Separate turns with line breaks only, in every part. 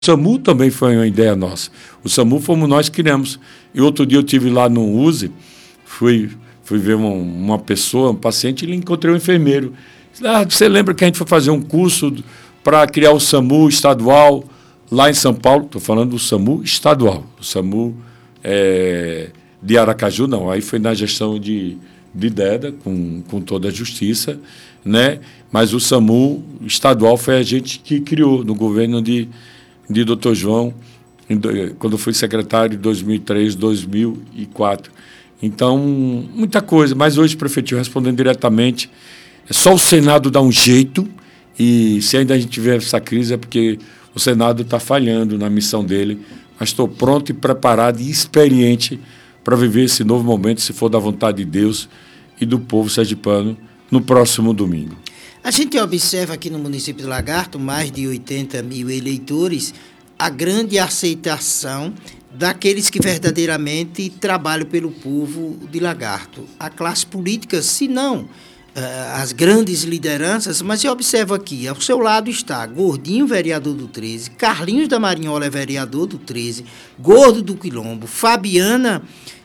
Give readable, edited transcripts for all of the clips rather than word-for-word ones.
O SAMU também foi uma ideia nossa. O SAMU fomos nós que criamos. E outro dia eu estive lá no USE, fui ver uma pessoa, um paciente, e encontrei um enfermeiro. Você lembra que a gente foi fazer um curso para criar o SAMU estadual lá em São Paulo? Estou falando do SAMU estadual. O SAMU de Aracaju, não. Aí foi na gestão de Deda, com toda a justiça, né? Mas o SAMU estadual foi a gente que criou, no governo de Dr. João, quando eu fui secretário em 2003, 2004. Então, muita coisa. Mas hoje, prefeitinho, respondendo diretamente, é só o Senado dar um jeito, e se ainda a gente tiver essa crise é porque o Senado está falhando na missão dele, mas estou pronto e preparado e experiente para viver esse novo momento, se for da vontade de Deus e do povo sergipano, no próximo domingo.
A gente observa aqui no município de Lagarto, mais de 80 mil eleitores, a grande aceitação daqueles que verdadeiramente trabalham pelo povo de Lagarto. A classe política, se não as grandes lideranças, mas eu observo aqui, ao seu lado está Gordinho, vereador do 13, Carlinhos da Marinhola, vereador do 13, Gordo do Quilombo, Fabiana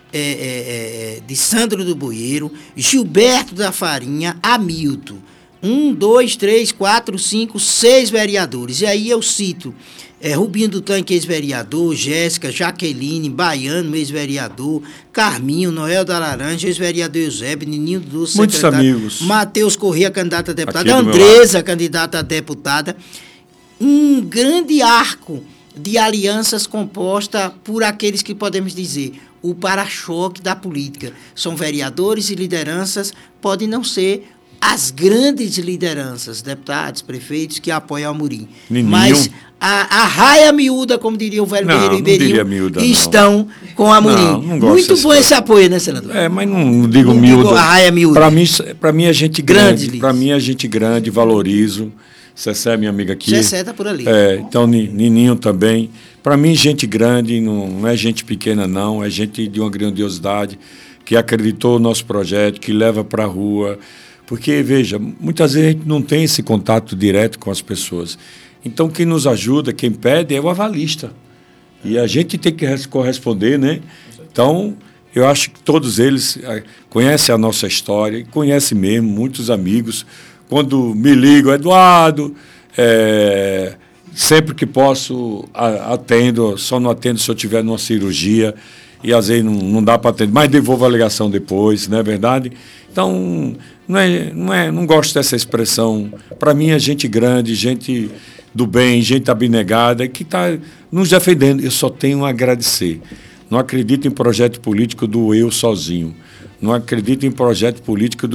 de Sandro do Boeiro, Gilberto da Farinha, Hamilton. 1, 2, 3, 4, 5, 6 vereadores. E aí eu cito Rubinho do Tanque, ex-vereador, Jéssica, Jaqueline, Baiano, ex-vereador, Carminho, Noel da Laranja, ex-vereador Eusébio, Nininho do Doce,
muitos amigos.
Matheus Corrêa, candidato a deputada, Andresa, candidata a deputada. Um grande arco de alianças composta por aqueles que podemos dizer o para-choque da política. São vereadores e lideranças, podem não ser as grandes lideranças, deputados, prefeitos que apoiam Amorim. Mas a raia miúda, como diria o velho Guerreiro Ribeirinho, estão com Amorim.
Não
muito bom esse apoio, né, senador?
Mas não digo miúda.
A raia miúda.
Para mim é gente grande. Para mim é gente grande, valorizo. Cessé é minha amiga aqui.
Cessé está por ali.
Então, Nininho também. Para mim, gente grande, não é gente pequena, não. É gente de uma grandiosidade, que acreditou no nosso projeto, que leva para a rua. Porque, veja, muitas vezes a gente não tem esse contato direto com as pessoas. Então, quem nos ajuda, quem pede, é o avalista. E a gente tem que corresponder, né? Então, eu acho que todos eles conhecem a nossa história, e conhecem mesmo, muitos amigos. Quando me ligam, Eduardo, sempre que posso, atendo, só não atendo se eu estiver numa cirurgia, e às vezes não dá para atender, mas devolvo a ligação depois, não é verdade? Então, não gosto dessa expressão. Para mim, é gente grande, gente do bem, gente abnegada, que está nos defendendo. Eu só tenho a agradecer. Não acredito em projeto político do eu sozinho. Não acredito em projeto político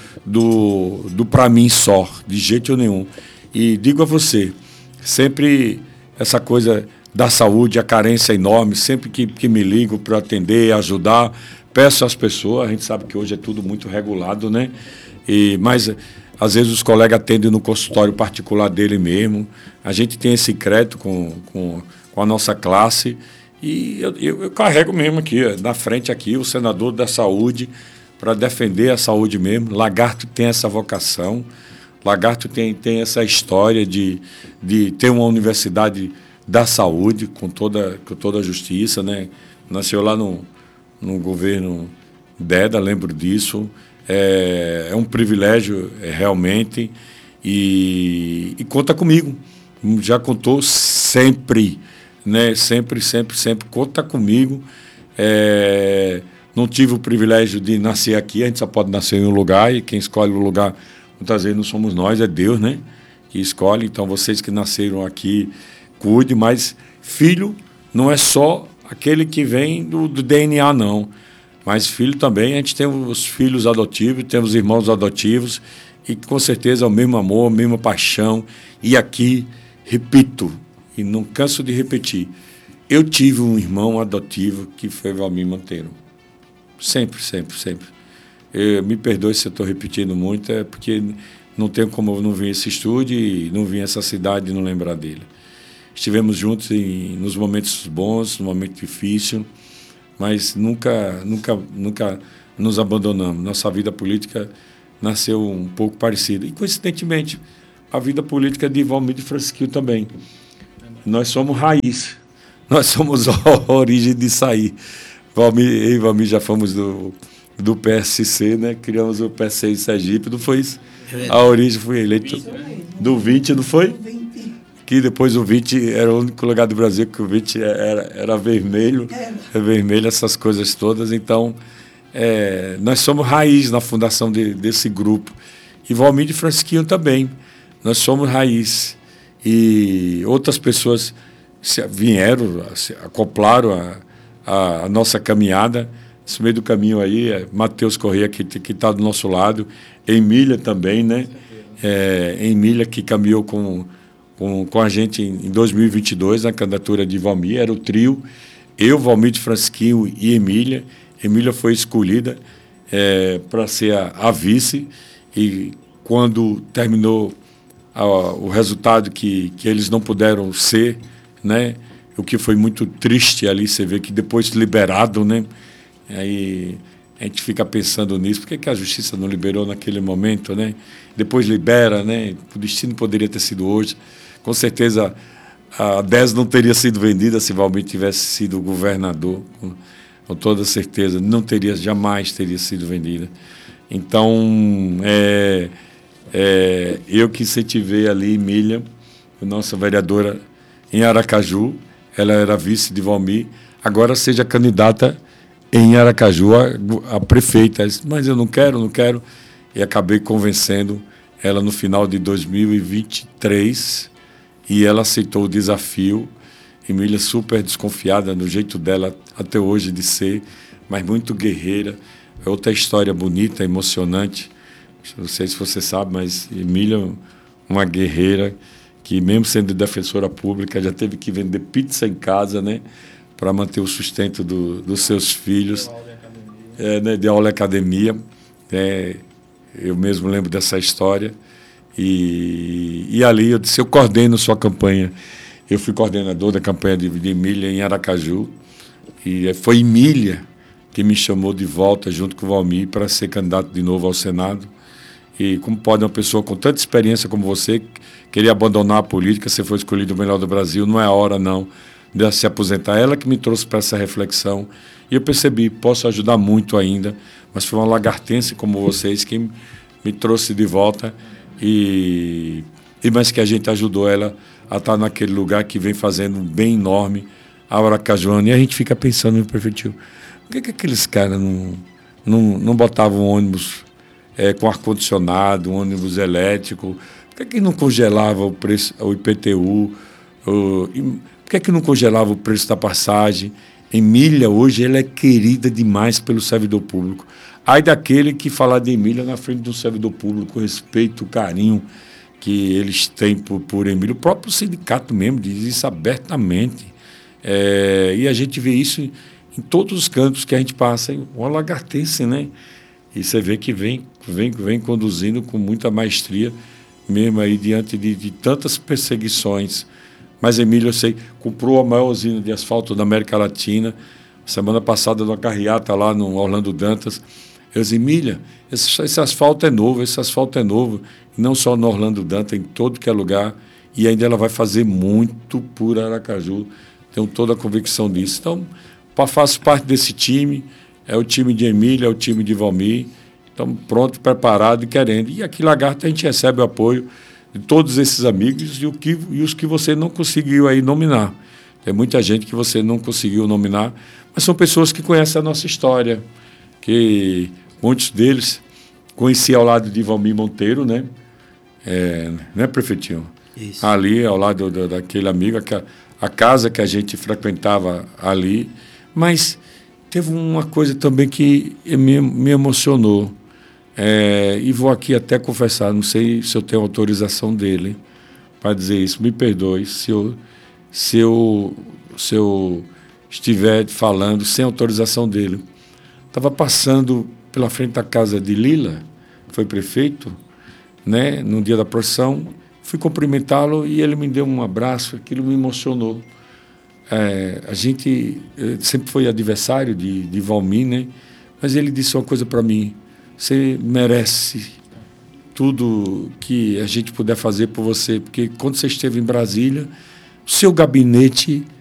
do para mim só, de jeito nenhum. E digo a você, sempre essa coisa da saúde, a carência enorme, sempre que me ligo para atender, ajudar, peço às pessoas, a gente sabe que hoje é tudo muito regulado, né? Mas às vezes os colegas atendem no consultório particular dele mesmo, a gente tem esse crédito com a nossa classe. E eu carrego mesmo aqui, na frente aqui, o senador da saúde, para defender a saúde mesmo. Lagarto tem essa vocação, Lagarto tem essa história de ter uma universidade da saúde, com toda a justiça, né? Nasceu lá no governo Deda, lembro disso. É um privilégio, realmente, e conta comigo. Já contou sempre, né? Sempre conta comigo. Não tive o privilégio de nascer aqui, a gente só pode nascer em um lugar, e quem escolhe o lugar muitas vezes não somos nós, é Deus, né? Que escolhe. Então, vocês que nasceram aqui, cuide, mas filho não é só aquele que vem do DNA, não. Mas filho também, a gente tem os filhos adotivos, temos irmãos adotivos, e com certeza é o mesmo amor, a mesma paixão. E aqui, repito, e não canso de repetir, eu tive um irmão adotivo que foi Valmir Monteiro. Sempre. Me perdoe se eu estou repetindo muito, é porque não tenho como eu não vir esse estúdio e não vir essa cidade e não lembrar dele. Estivemos juntos nos momentos bons, no momento difícil, mas nunca nos abandonamos. Nossa vida política nasceu um pouco parecida. E, coincidentemente, a vida política de Valmir de Francisquinho também. Nós somos raiz. Nós somos a origem de sair. Valmir, eu e Valmir já fomos do PSC, né? Criamos o PSC em Sergipe, não foi isso? A origem foi eleito do 20, não foi? Que depois o 20 era o único lugar do Brasil que o 20 era vermelho. É vermelho, essas coisas todas. Então, nós somos raiz na fundação desse grupo. E Valmir e Francisquinho também. Nós somos raiz. E outras pessoas vieram, se acoplaram a nossa caminhada. Nesse meio do caminho aí, Matheus Corrêa, que está do nosso lado, Emília também, né? Emília, que caminhou com a gente em 2022, na candidatura de Valmir, era o trio, eu, Valmir de Francisquinho e Emília. Emília foi escolhida para ser a vice, e quando terminou o resultado que eles não puderam ser, né? O que foi muito triste ali, você vê que depois liberado, né? Aí a gente fica pensando nisso, por que a justiça não liberou naquele momento, né? Depois libera, né? O destino poderia ter sido hoje. Com certeza a 10 não teria sido vendida se Valmir tivesse sido governador, com toda certeza, jamais teria sido vendida. Então, eu que incentivei ali Emília, a nossa vereadora em Aracaju, ela era vice de Valmir, agora seja candidata em Aracaju a prefeita. Mas eu não quero, e acabei convencendo ela no final de 2023, e ela aceitou o desafio. Emília super desconfiada no jeito dela até hoje de ser, mas muito guerreira. É outra história bonita, emocionante. Não sei se você sabe, mas Emília é uma guerreira que, mesmo sendo defensora pública, já teve que vender pizza em casa, né, para manter o sustento dos seus filhos. De aula e academia. Eu mesmo lembro dessa história. E ali eu disse, eu coordeno sua campanha. Eu fui coordenador da campanha de Emília em Aracaju. E foi Emília que me chamou de volta, junto com o Valmir, para ser candidato de novo ao Senado. E como pode uma pessoa com tanta experiência como você querer abandonar a política? Você foi escolhido o melhor do Brasil, não é a hora, não, de se aposentar. Ela que me trouxe para essa reflexão. E eu percebi, posso ajudar muito ainda, mas foi uma lagartense como vocês que me trouxe de volta, mas que a gente ajudou ela a estar naquele lugar que vem fazendo um bem enorme a Aracajuana. E a gente fica pensando no prefeitinho, por que aqueles caras não botavam ônibus com ar-condicionado, um ônibus elétrico? Por que não congelava o preço, o IPTU? Por que não congelava o preço da passagem? Emília, hoje, ela é querida demais pelo servidor público. Ai daquele que falar de Emília na frente do servidor público, o respeito, o carinho que eles têm por Emília. O próprio sindicato mesmo diz isso abertamente. E a gente vê isso em todos os cantos que a gente passa. Uma lagartense, né? E você vê que vem conduzindo com muita maestria, mesmo aí diante de tantas perseguições. Mas Emília, eu sei, comprou a maior usina de asfalto da América Latina. Semana passada, numa carreata lá no Orlando Dantas. Eu disse, Emília, esse asfalto é novo. E não só no Orlando Dantas, em todo que é lugar. E ainda ela vai fazer muito por Aracaju. Tenho toda a convicção disso. Então, faço parte desse time. É o time de Emília, é o time de Valmir. Estamos prontos, preparados e querendo. E aqui em Lagarto a gente recebe o apoio de todos esses amigos e os que você não conseguiu aí nominar. Tem muita gente que você não conseguiu nominar, mas são pessoas que conhecem a nossa história, que muitos deles conheciam ao lado de Valmir Monteiro, né? Né, prefeitinho? Isso. Ali, ao lado daquele amigo, a casa que a gente frequentava ali. Mas teve uma coisa também que me emocionou. E vou aqui até confessar, não sei se eu tenho autorização dele para dizer isso. Me perdoe se eu estiver falando sem autorização dele. Estava passando pela frente da casa de Lila, que foi prefeito, né, no dia da procissão. Fui cumprimentá-lo e ele me deu um abraço. Aquilo me emocionou. A gente sempre foi adversário de Valmir, né? Mas ele disse uma coisa para mim: você merece tudo que a gente puder fazer por você, porque quando você esteve em Brasília, seu gabinete